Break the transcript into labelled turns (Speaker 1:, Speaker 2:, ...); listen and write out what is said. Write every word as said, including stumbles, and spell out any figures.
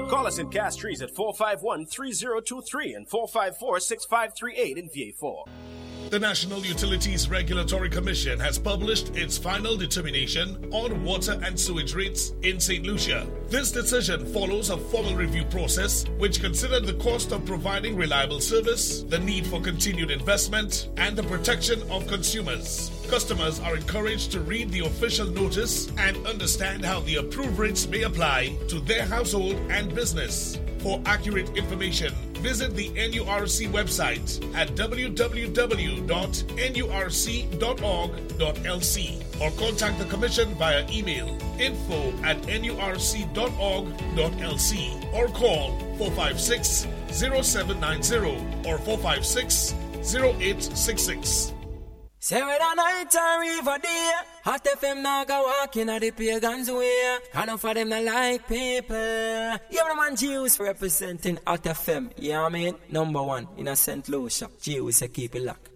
Speaker 1: Call us in Castries at four five one, three zero two three and four five four, six five three eight in V A four.
Speaker 2: The National Utilities Regulatory Commission has published its final determination on water and sewage rates in Saint Lucia. This decision follows a formal review process which considered the cost of providing reliable service, the need for continued investment, and the protection of consumers. Customers are encouraged to read the official notice and understand how the approved rates may apply to their household and business. For accurate information, visit the N U R C website at w w w dot n u r c dot org dot l c or contact the Commission via email info at n u r c dot org dot l c or call four five six, zero seven nine zero or four five six, zero eight six six.
Speaker 3: Say whether night or river day, Hot F M now go walking at the pagans way. Enough of them not like people. Yeah, the man Jews representing Hot F M. Yeah, I mean, number one in a Saint Lucia. Jews say keep it locked.